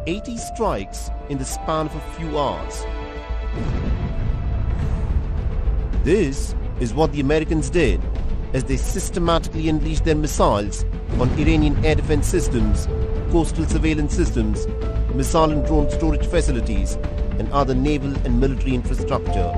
80 strikes in the span of a few hours. This is what the Americans did as they systematically unleashed their missiles on Iranian air defense systems, coastal surveillance systems, missile and drone storage facilities, and other naval and military infrastructure.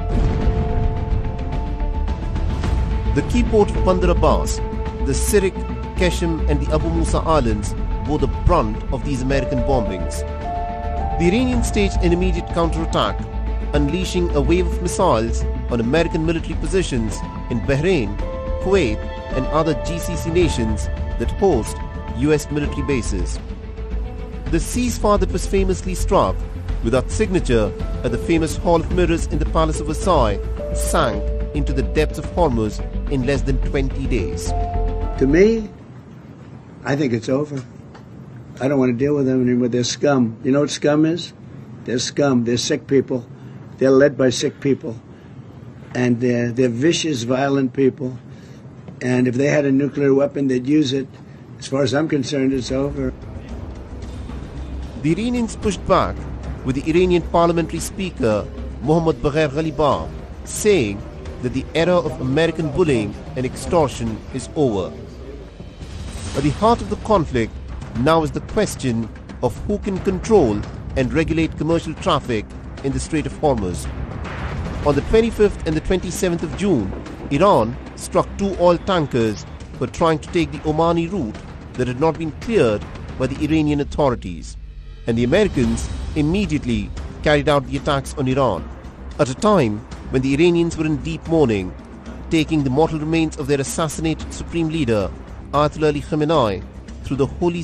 The key port of Bandar Abbas, the Sirik, Qeshm and the Abu Musa Islands bore the brunt of these American bombings. The Iranians staged an immediate counterattack, unleashing a wave of missiles on American military positions in Bahrain, Kuwait and other GCC nations that host US military bases. The ceasefire that was famously struck without signature at the famous Hall of Mirrors in the Palace of Versailles sank into the depths of Hormuz in less than 20 days. To me, I think it's over. I don't want to deal with them anymore. They're scum. You know what scum is? They're scum. They're sick people. They're led by sick people. And they're vicious, violent people. And if they had a nuclear weapon, they'd use it. As far as I'm concerned, it's over. The Iranians pushed back, with the Iranian parliamentary speaker Mohammad Bagher Ghalibaf saying that the era of American bullying and extortion is over. At the heart of the conflict now is the question of who can control and regulate commercial traffic in the Strait of Hormuz. On the 25th and the 27th of June, Iran struck 2 oil tankers for trying to take the Omani route that had not been cleared by the Iranian authorities, and the Americans immediately carried out the attacks on Iran at a time when the Iranians were in deep mourning, taking the mortal remains of their assassinated supreme leader Ayatollah Ali Khamenei through the holy